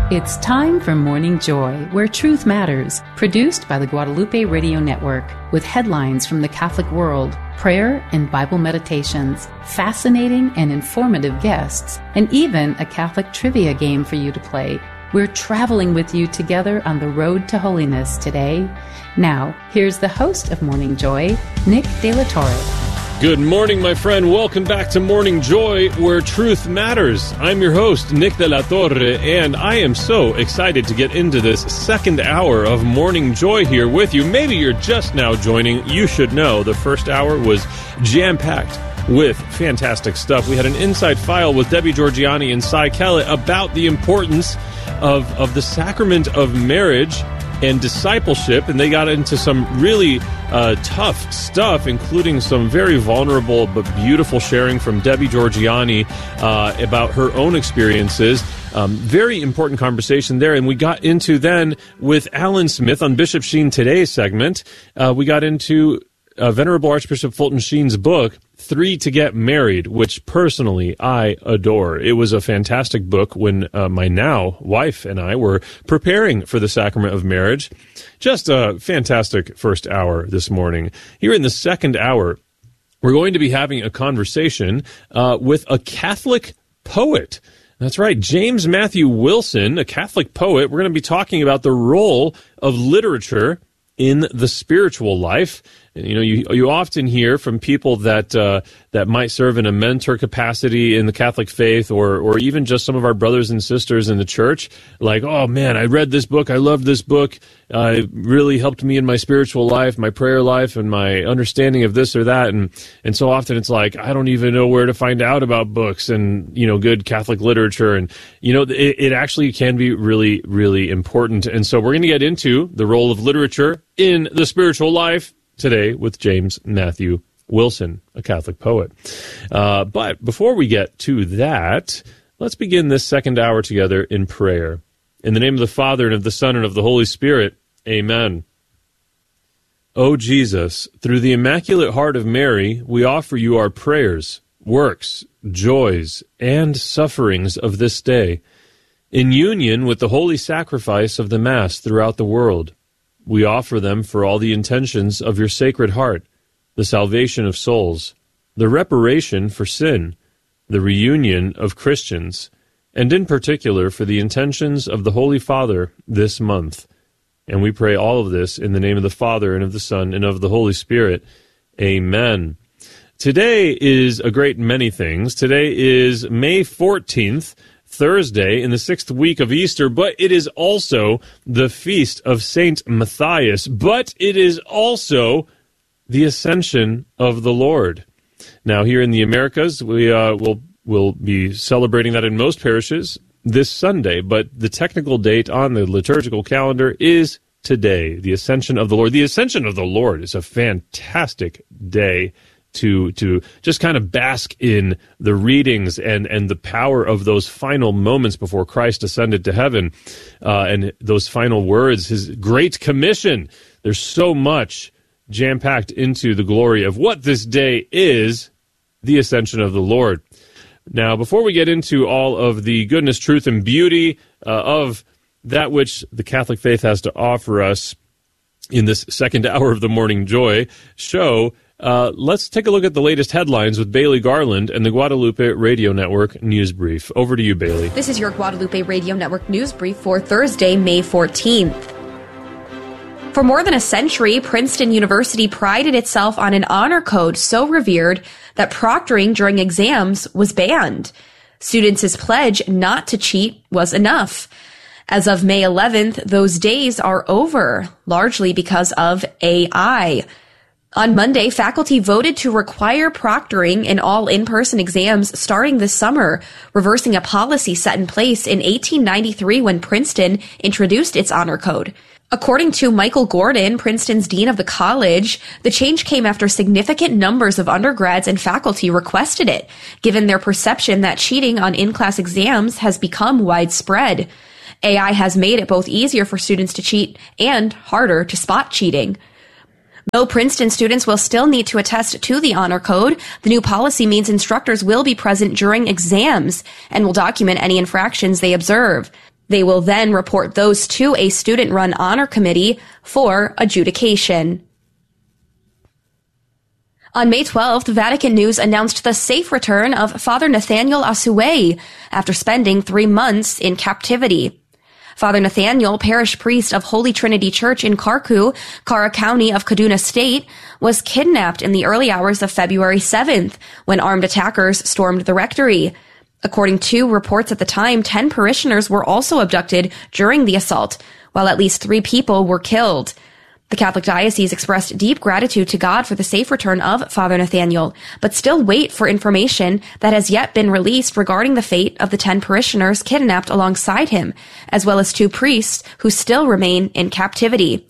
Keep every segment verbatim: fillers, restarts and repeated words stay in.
It's time for Morning Joy, where truth matters, produced by the Guadalupe Radio Network, with headlines from the Catholic world, prayer and Bible meditations, fascinating and informative guests, and even a Catholic trivia game for you to play. We're traveling with you together on the road to holiness today. Now, here's the host of Morning Joy, Nick De La Torre. Good morning, my friend. Welcome back to Morning Joy, where truth matters. I'm your host, Nick De La Torre, and I am so excited to get into this second hour of Morning Joy here with you. Maybe you're just now joining. You should know the first hour was jam-packed with fantastic stuff. We had an inside file with Debbie Georgiani and Cy Kellett about the importance of, of the sacrament of marriage and discipleship, and they got into some really uh, tough stuff, including some very vulnerable but beautiful sharing from Debbie Georgiani uh, about her own experiences. Um, very important conversation there, and we got into then with Alan Smith on Bishop Sheen Today's segment. Uh, we got into uh, Venerable Archbishop Fulton Sheen's book, Three to Get Married, which personally I adore. It was a fantastic book when uh, my now wife and I were preparing for the sacrament of marriage. Just a fantastic first hour this morning. Here in the second hour, we're going to be having a conversation uh, with a Catholic poet. That's right, James Matthew Wilson, a Catholic poet. We're going to be talking about the role of literature in the spiritual life. You know, you you often hear from people that uh, that might serve in a mentor capacity in the Catholic faith, or or even just some of our brothers and sisters in the church, like, oh man, I read this book, I loved this book, uh, it really helped me in my spiritual life, my prayer life, and my understanding of this or that, and and so often it's like, I don't even know where to find out about books and, you know, good Catholic literature, and, you know, it, it actually can be really, really important. And so we're going to get into the role of literature in the spiritual life today with James Matthew Wilson, a Catholic poet. Uh, but before we get to that, let's begin this second hour together in prayer. In the name of the Father, and of the Son, and of the Holy Spirit, amen. O Jesus, through the Immaculate Heart of Mary, we offer you our prayers, works, joys, and sufferings of this day, in union with the holy sacrifice of the Mass throughout the world. We offer them for all the intentions of your Sacred Heart, the salvation of souls, the reparation for sin, the reunion of Christians, and in particular for the intentions of the Holy Father this month. And we pray all of this in the name of the Father, and of the Son, and of the Holy Spirit. Amen. Today is a great many things. Today is May fourteenth, Thursday in the sixth week of Easter, but it is also the feast of Saint Matthias, but it is also the Ascension of the Lord. Now, here in the Americas, we uh, will will be celebrating that in most parishes this Sunday, but the technical date on the liturgical calendar is today, the Ascension of the Lord. The Ascension of the Lord is a fantastic day to to just kind of bask in the readings and, and the power of those final moments before Christ ascended to heaven, uh, and those final words, his great commission. There's so much jam-packed into the glory of what this day is, the Ascension of the Lord. Now, before we get into all of the goodness, truth, and beauty uh, of that which the Catholic faith has to offer us in this second hour of the Morning Joy show, Uh, let's take a look at the latest headlines with Bailey Garland and the Guadalupe Radio Network News Brief. Over to you, Bailey. This is your Guadalupe Radio Network News Brief for Thursday, May fourteenth. For more than a century, Princeton University prided itself on an honor code so revered that proctoring during exams was banned. Students' pledge not to cheat was enough. As of May eleventh, those days are over, largely because of A I. On Monday, faculty voted to require proctoring in all in-person exams starting this summer, reversing a policy set in place in eighteen ninety-three when Princeton introduced its honor code. According to Michael Gordon, Princeton's dean of the college, the change came after significant numbers of undergrads and faculty requested it, given their perception that cheating on in-class exams has become widespread. A I has made it both easier for students to cheat and harder to spot cheating. Though Princeton students will still need to attest to the honor code, the new policy means instructors will be present during exams and will document any infractions they observe. They will then report those to a student-run honor committee for adjudication. On May twelfth, Vatican News announced the safe return of Father Nathaniel Asue after spending three months in captivity. Father Nathaniel, parish priest of Holy Trinity Church in Karku, Kara County of Kaduna State, was kidnapped in the early hours of February seventh when armed attackers stormed the rectory. According to reports at the time, ten parishioners were also abducted during the assault, while at least three people were killed. The Catholic Diocese expressed deep gratitude to God for the safe return of Father Nathaniel, but still wait for information that has yet been released regarding the fate of the ten parishioners kidnapped alongside him, as well as two priests who still remain in captivity.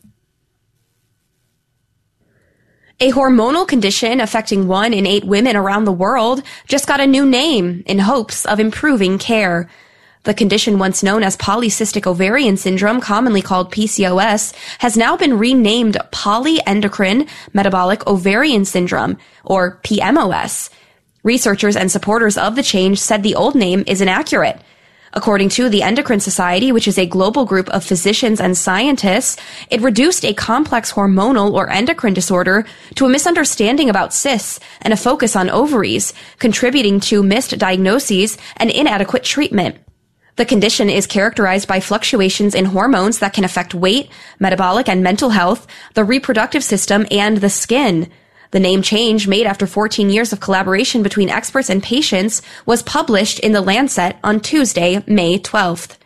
A hormonal condition affecting one in eight women around the world just got a new name in hopes of improving care. The condition, once known as polycystic ovarian syndrome, commonly called P C O S, has now been renamed polyendocrine metabolic ovarian syndrome, or P M O S. Researchers and supporters of the change said the old name is inaccurate. According to the Endocrine Society, which is a global group of physicians and scientists, it reduced a complex hormonal or endocrine disorder to a misunderstanding about cysts and a focus on ovaries, contributing to missed diagnoses and inadequate treatment. The condition is characterized by fluctuations in hormones that can affect weight, metabolic and mental health, the reproductive system, and the skin. The name change, made after fourteen years of collaboration between experts and patients, was published in The Lancet on Tuesday, May twelfth.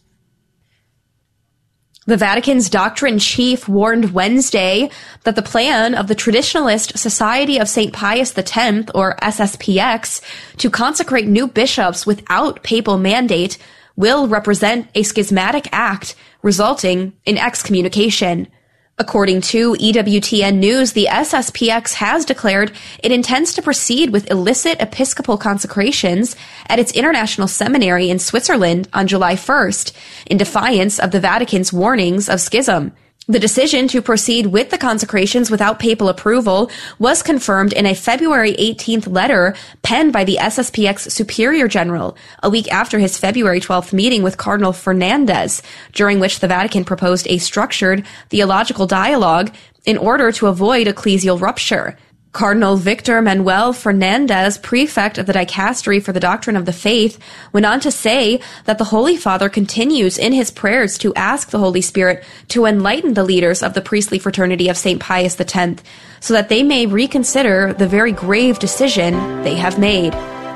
The Vatican's doctrine chief warned Wednesday that the plan of the Traditionalist Society of Saint Pius X, or S S P X, to consecrate new bishops without papal mandate will represent a schismatic act resulting in excommunication. According to E W T N News, the S S P X has declared it intends to proceed with illicit episcopal consecrations at its international seminary in Switzerland on July first, in defiance of the Vatican's warnings of schism. The decision to proceed with the consecrations without papal approval was confirmed in a February eighteenth letter penned by the S S P X Superior General, a week after his February twelfth meeting with Cardinal Fernandez, during which the Vatican proposed a structured theological dialogue in order to avoid ecclesial rupture. Cardinal Victor Manuel Fernandez, prefect of the Dicastery for the Doctrine of the Faith, went on to say that the Holy Father continues in his prayers to ask the Holy Spirit to enlighten the leaders of the priestly fraternity of Saint Pius X so that they may reconsider the very grave decision they have made.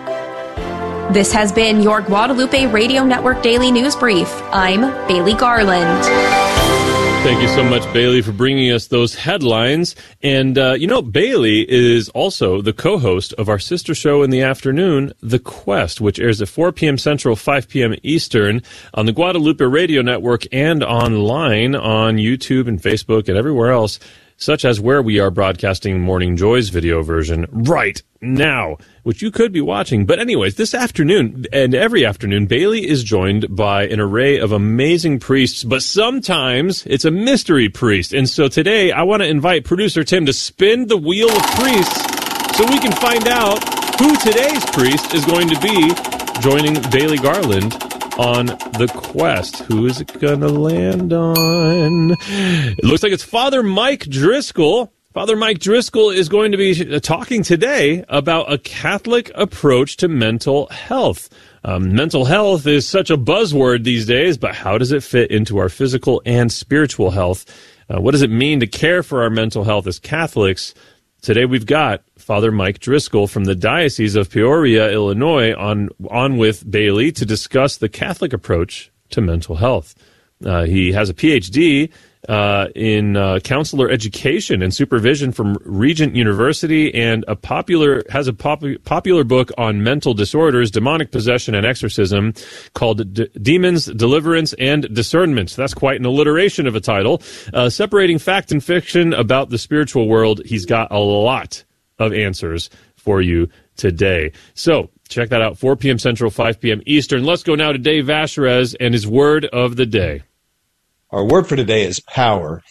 This has been your Guadalupe Radio Network Daily News Brief. I'm Bailey Garland. Thank you so much, Bailey, for bringing us those headlines. And, uh, you know, Bailey is also the co-host of our sister show in the afternoon, The Quest, which airs at four p.m. Central, five p.m. Eastern on the Guadalupe Radio Network and online on YouTube and Facebook and everywhere else, such as where we are broadcasting Morning Joy's video version right now, which you could be watching. But anyways, this afternoon and every afternoon, Bailey is joined by an array of amazing priests, but sometimes it's a mystery priest. And so today I want to invite producer Tim to spin the wheel of priests so we can find out who today's priest is going to be joining Bailey Garland on The Quest. Who is it going to land on? It looks like it's Father Mike Driscoll. Father Mike Driscoll is going to be talking today about a Catholic approach to mental health. Um, mental health is such a buzzword these days, but how does it fit into our physical and spiritual health? Uh, what does it mean to care for our mental health as Catholics? Today we've got Father Mike Driscoll from the Diocese of Peoria, Illinois, on on with Bailey to discuss the Catholic approach to mental health. Uh, he has a P H D uh, in uh, counselor education and supervision from Regent University, and a popular has a pop, popular book on mental disorders, demonic possession, and exorcism called D- Demons, Deliverance, and Discernment. That's quite an alliteration of a title. Uh, separating fact and fiction about the spiritual world. He's got a lot of answers for you today. So check that out, four p.m. Central, five p.m. Eastern. Let's go now to Dave Vacherez and his word of the day. Our word for today is power.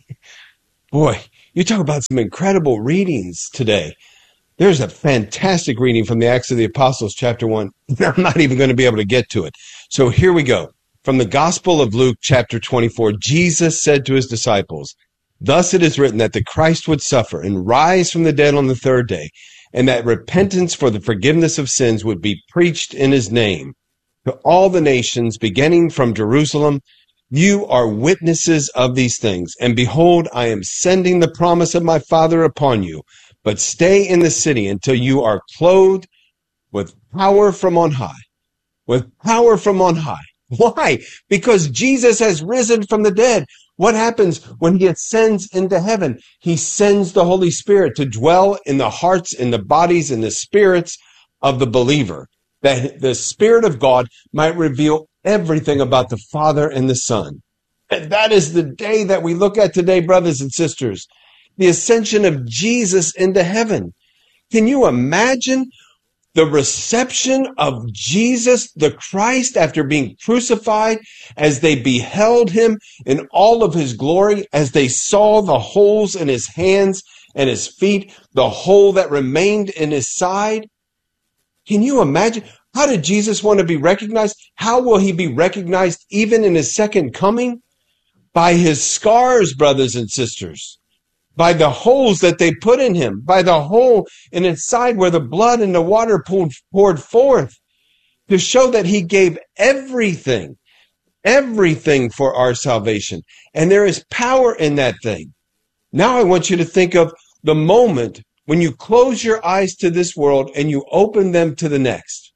Boy, you talk about some incredible readings today. There's a fantastic reading from the Acts of the Apostles, chapter one. I'm not even going to be able to get to it. So here we go. from the Gospel of Luke, chapter twenty-four, Jesus said to his disciples, "Thus it is written that the Christ would suffer and rise from the dead on the third day, and that repentance for the forgiveness of sins would be preached in his name to all the nations, beginning from Jerusalem. You are witnesses of these things. And behold, I am sending the promise of my Father upon you. But stay in the city until you are clothed with power from on high." With power from on high. Why? Because Jesus has risen from the dead. What happens when he ascends into heaven? He sends the Holy Spirit to dwell in the hearts, in the bodies, in the spirits of the believer, that the Spirit of God might reveal everything about the Father and the Son. And that is the day that we look at today, brothers and sisters, the ascension of Jesus into heaven. Can you imagine the reception of Jesus, the Christ, after being crucified, as they beheld him in all of his glory, as they saw the holes in his hands and his feet, the hole that remained in his side? Can you imagine? How did Jesus want to be recognized? How will he be recognized even in his second coming? By his scars, brothers and sisters. By the holes that they put in him, by the hole in his side where the blood and the water poured, poured forth, to show that he gave everything, everything for our salvation. And there is power in that thing. Now I want you to think of the moment when you close your eyes to this world and you open them to the next.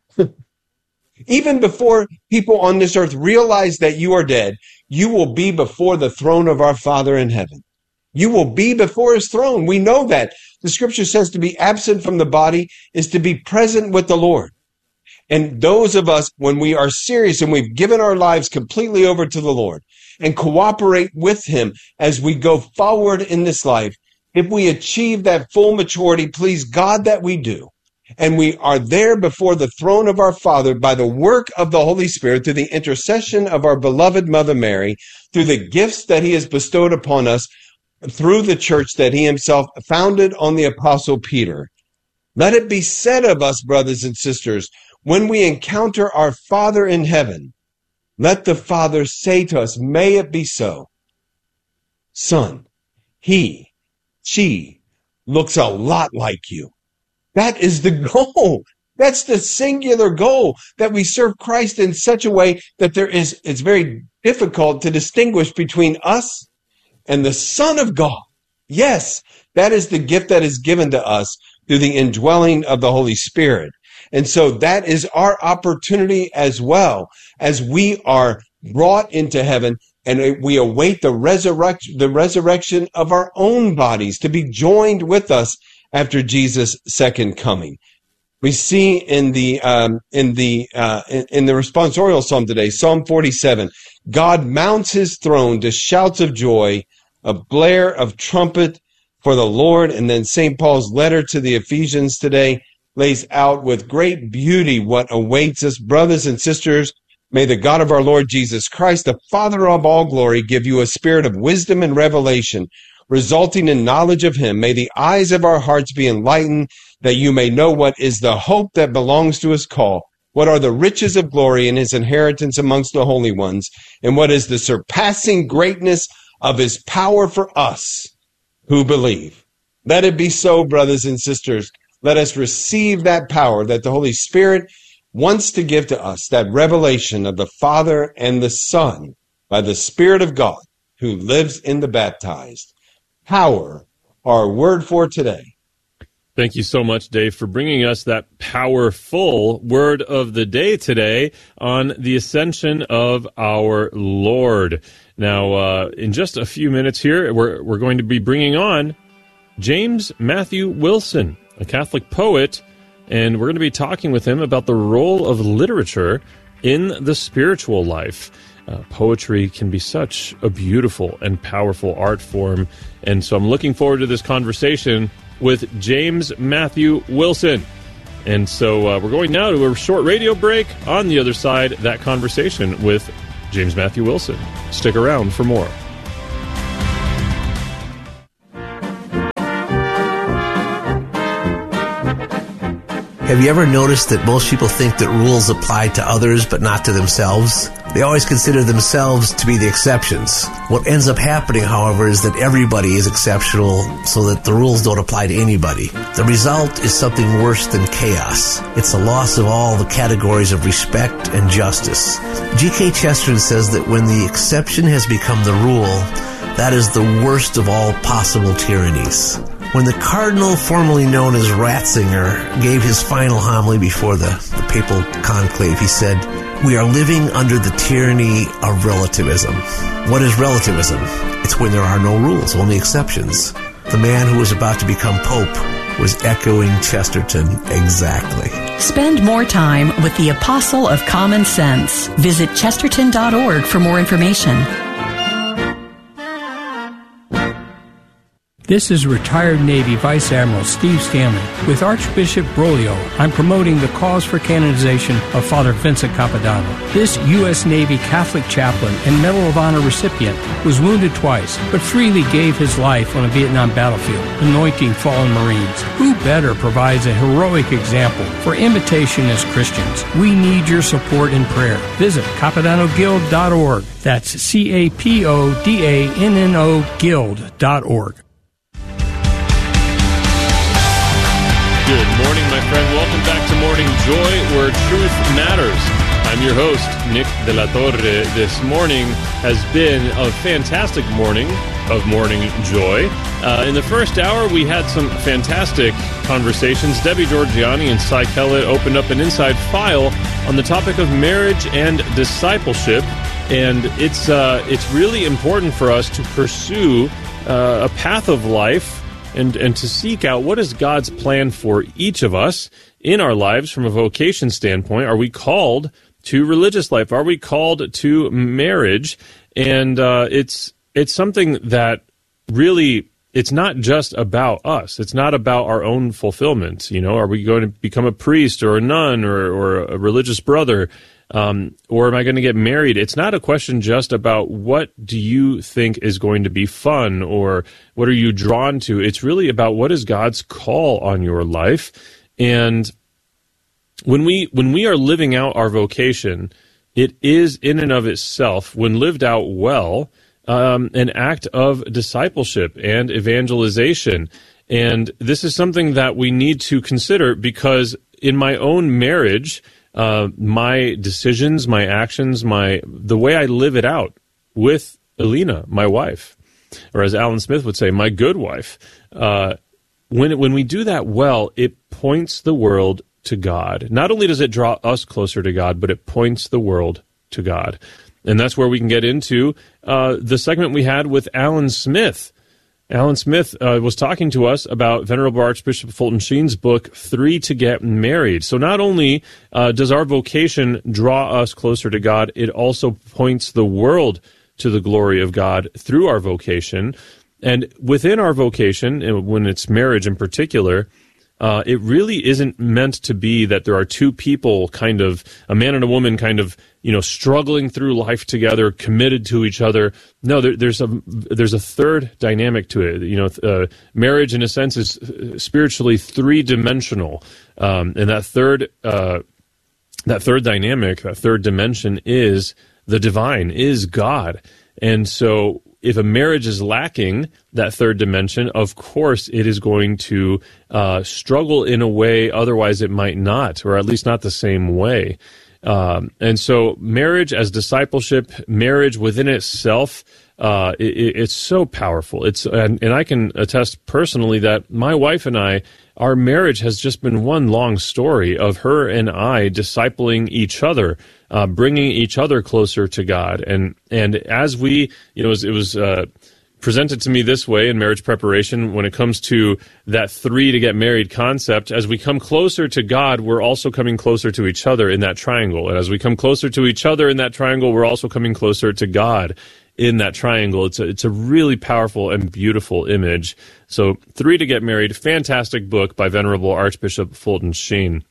Even before people on this earth realize that you are dead, you will be before the throne of our Father in heaven. You will be before his throne. We know that. The scripture says to be absent from the body is to be present with the Lord. And those of us, when we are serious and we've given our lives completely over to the Lord and cooperate with him as we go forward in this life, if we achieve that full maturity, please God that we do, and we are there before the throne of our Father by the work of the Holy Spirit, through the intercession of our beloved Mother Mary, through the gifts that he has bestowed upon us, through the church that he himself founded on the Apostle Peter. Let it be said of us, brothers and sisters, when we encounter our Father in heaven, let the Father say to us, "May it be so." Son, he, she looks a lot like you. That is the goal. That's the singular goal, that we serve Christ in such a way that there is, it's very difficult to distinguish between us and the Son of God. Yes, that is the gift that is given to us through the indwelling of the Holy Spirit. And so that is our opportunity as well, as we are brought into heaven and we await the resurrection, the resurrection of our own bodies to be joined with us after Jesus' second coming. We see in the um, in the uh, in, in the responsorial psalm today, Psalm forty-seven, God mounts his throne to shouts of joy, a blare of trumpet for the Lord. And then Saint Paul's letter to the Ephesians today lays out with great beauty what awaits us. Brothers and sisters, may the God of our Lord Jesus Christ, the Father of all glory, give you a spirit of wisdom and revelation, resulting in knowledge of him. May the eyes of our hearts be enlightened, that you may know what is the hope that belongs to his call, what are the riches of glory in his inheritance amongst the holy ones, and what is the surpassing greatness of his power for us who believe. Let it be so, brothers and sisters. Let us receive that power that the Holy Spirit wants to give to us, that revelation of the Father and the Son by the Spirit of God who lives in the baptized. Power, our word for today. Thank you so much, Dave, for bringing us that powerful word of the day today on the ascension of our Lord. Now, uh, in just a few minutes here, we're, we're going to be bringing on James Matthew Wilson, a Catholic poet, and we're going to be talking with him about the role of literature in the spiritual life. Uh, poetry can be such a beautiful and powerful art form, and so I'm looking forward to this conversation with James Matthew Wilson. And so uh, we're going now to a short radio break. On the other side, that conversation with James Matthew Wilson. Stick around for more. Have you ever noticed that most people think that rules apply to others but not to themselves? They always consider themselves to be the exceptions. What ends up happening, however, is that everybody is exceptional so that the rules don't apply to anybody. The result is something worse than chaos. It's a loss of all the categories of respect and justice. G K Chesterton says that when the exception has become the rule, that is the worst of all possible tyrannies. When the cardinal formerly known as Ratzinger gave his final homily before the, the papal conclave, he said, "We are living under the tyranny of relativism." What is relativism? It's when there are no rules, only exceptions. The man who was about to become pope was echoing Chesterton exactly. Spend more time with the Apostle of Common Sense. Visit chesterton dot org for more information. This is retired Navy Vice Admiral Steve Stanley. With Archbishop Broglio, I'm promoting the cause for canonization of Father Vincent Capodanno. This U S Navy Catholic chaplain and Medal of Honor recipient was wounded twice, but freely gave his life on a Vietnam battlefield, anointing fallen Marines. Who better provides a heroic example for imitation as Christians? We need your support and prayer. Visit capodanno guild dot org. That's C A P O D A N N O guild dot org. Good morning, my friend. Welcome back to Morning Joy, where truth matters. I'm your host, Nick De La Torre. This morning has been a fantastic morning of Morning Joy. Uh, in the first hour, we had some fantastic conversations. Debbie Georgiani and Cy Kellett opened up an inside file on the topic of marriage and discipleship. And it's, uh, it's really important for us to pursue uh, a path of life And, and to seek out what is God's plan for each of us in our lives from a vocation standpoint. Are we called to religious life? Are we called to marriage? And uh, it's it's something that really, it's not just about us. It's not about our own fulfillment. You know, are we going to become a priest or a nun or, or a religious brother? Um, or am I going to get married? It's not a question just about what do you think is going to be fun or what are you drawn to. It's really about what is God's call on your life. And when we when we are living out our vocation, it is in and of itself, when lived out well, um, an act of discipleship and evangelization. And this is something that we need to consider, because in my own marriage, Uh, my decisions, my actions, my the way I live it out with Alina, my wife, or as Alan Smith would say, my good wife. Uh, when when we do that well, it points the world to God. Not only does it draw us closer to God, but it points the world to God. And that's where we can get into uh, the segment we had with Alan Smith. Alan Smith uh, was talking to us about Venerable Archbishop Fulton Sheen's book, Three to Get Married. So not only uh, does our vocation draw us closer to God, it also points the world to the glory of God through our vocation. And within our vocation, when it's marriage in particular, uh, it really isn't meant to be that there are two people, kind of a man and a woman, kind of, you know, struggling through life together, committed to each other. No, there, there's a there's a third dynamic to it. You know, uh, marriage, in a sense, is spiritually three dimensional, um, and that third uh, that third dynamic, that third dimension, is the divine, is God. And so, if a marriage is lacking that third dimension, of course it is going to uh, struggle in a way otherwise it might not, or at least not the same way. Um, and so marriage as discipleship, marriage within itself, uh, it, it's so powerful. It's and, and I can attest personally that my wife and I, our marriage has just been one long story of her and I discipling each other, uh, bringing each other closer to God. And and as we, you know, it was, it was uh, presented to me this way in marriage preparation when it comes to that three to get married concept. As we come closer to God, we're also coming closer to each other in that triangle. And as we come closer to each other in that triangle, we're also coming closer to God in that triangle. It's a, it's a really powerful and beautiful image. So, Three to Get Married, fantastic book by Venerable Archbishop Fulton Sheen.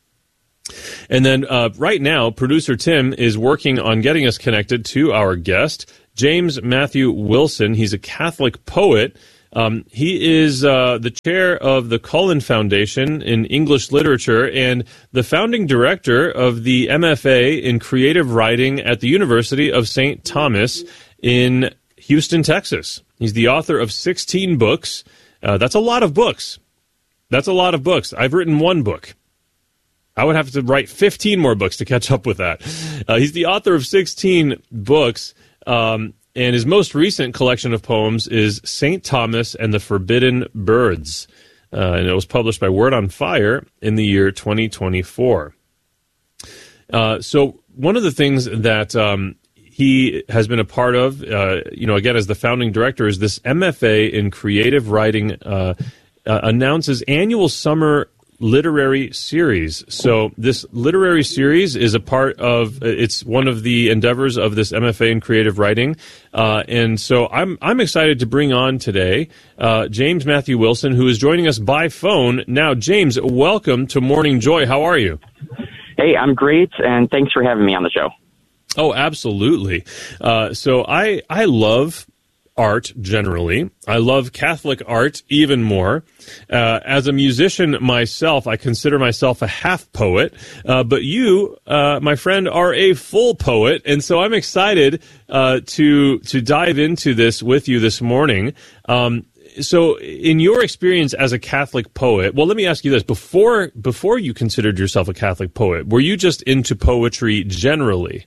And then uh, right now, producer Tim is working on getting us connected to our guest, James Matthew Wilson. He's a Catholic poet Um, he is uh, the chair of the Cullen Foundation in English Literature and the founding director of the M F A in Creative Writing at the University of Saint Thomas in Houston, Texas. He's the author of sixteen books. Uh, that's a lot of books. That's a lot of books. I've written one book. I would have to write fifteen more books to catch up with that. Uh, he's the author of sixteen books, um, and his most recent collection of poems is Saint Thomas and the Forbidden Birds, uh, and it was published by Word on Fire in the year twenty twenty-four. Uh, so one of the things that um, he has been a part of, uh, you know, again, as the founding director, is this M F A in Creative Writing uh, uh, announces annual summer literary series. So this literary series is a part of, it's one of the endeavors of this M F A in Creative Writing. Uh, and so I'm I'm excited to bring on today uh, James Matthew Wilson, who is joining us by phone. Now, James, welcome to Morning Joy. How are you? Hey, I'm great, and thanks for having me on the show. Oh, absolutely. Uh, so I I love art generally. I love Catholic art even more. Uh, as a musician myself, I consider myself a half poet, uh, but you, uh, my friend, are a full poet, and so I'm excited uh, to to dive into this with you this morning. Um, so, in your experience as a Catholic poet, well, let me ask you this: before before you considered yourself a Catholic poet, were you just into poetry generally?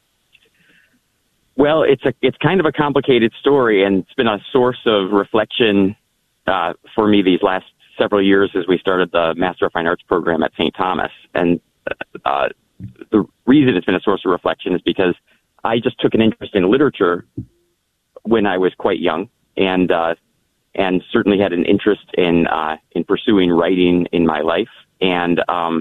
Well, it's a it's kind of a complicated story, and it's been a source of reflection uh, for me these last several years as we started the Master of Fine Arts program at Saint Thomas. And uh, the reason it's been a source of reflection is because I just took an interest in literature when I was quite young, and uh, and certainly had an interest in uh, in pursuing writing in my life. And um,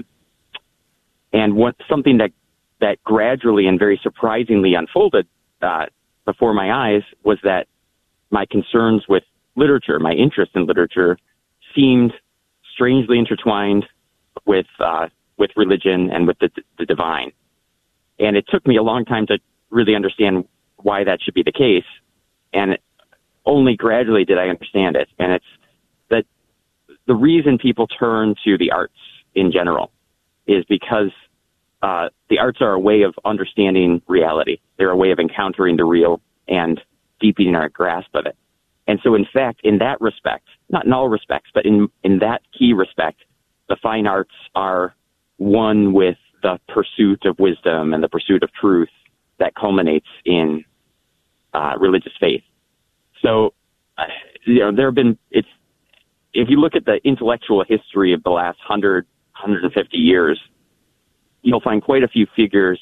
and what something that that gradually and very surprisingly unfolded Uh, before my eyes was that my concerns with literature, my interest in literature, seemed strangely intertwined with uh, with religion and with the, the divine. And it took me a long time to really understand why that should be the case. And only gradually did I understand it. And it's that the reason people turn to the arts in general is because Uh, the arts are a way of understanding reality. They're a way of encountering the real and deepening our grasp of it. And so, in fact, in that respect, not in all respects, but in, in that key respect, the fine arts are one with the pursuit of wisdom and the pursuit of truth that culminates in uh, religious faith. So, uh, you know, there have been, it's, if you look at the intellectual history of the last one hundred, one hundred fifty years, you'll find quite a few figures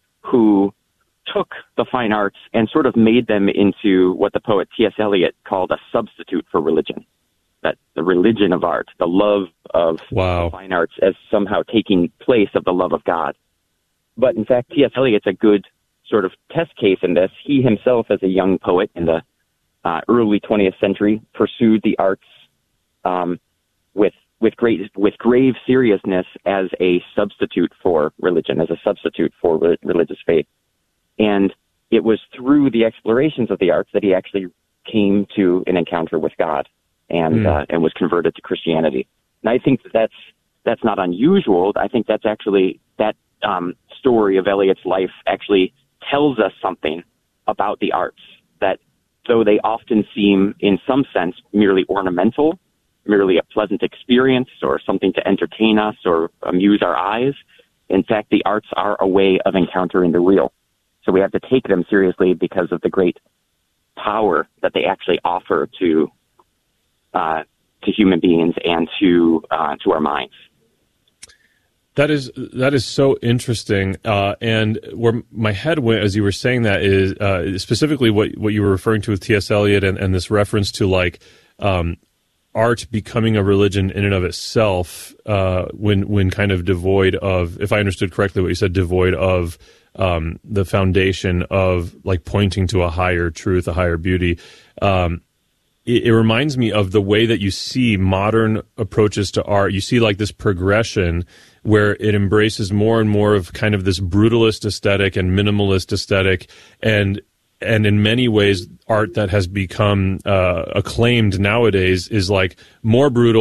who took the fine arts and sort of made them into what the poet T S Eliot called a substitute for religion. That the religion of art, the love of wow. the fine arts as somehow taking place of the love of God. But in fact, T S Eliot's a good sort of test case in this. He himself, as a young poet in the uh, early twentieth century, pursued the arts um, with with great, with grave seriousness as a substitute for religion, as a substitute for re- religious faith. And it was through the explorations of the arts that he actually came to an encounter with God and, mm. uh, and was converted to Christianity. And I think that that's, that's not unusual. I think that's actually, that um, story of Eliot's life actually tells us something about the arts, that though they often seem in some sense merely ornamental, merely a pleasant experience or something to entertain us or amuse our eyes. In fact, the arts are a way of encountering the real. So we have to take them seriously because of the great power that they actually offer to uh, to human beings and to uh, to our minds. That is that is so interesting, uh, and where my head went as you were saying that is uh, specifically what what you were referring to with T S Eliot and, and this reference to like. Um, art becoming a religion in and of itself, uh, when when kind of devoid of, if I understood correctly what you said, devoid of um, the foundation of like pointing to a higher truth, a higher beauty. Um, it, it reminds me of the way that you see modern approaches to art. You see like this progression where it embraces more and more of kind of this brutalist aesthetic and minimalist aesthetic, and and in many ways, art that has become uh, acclaimed nowadays is like more brutal.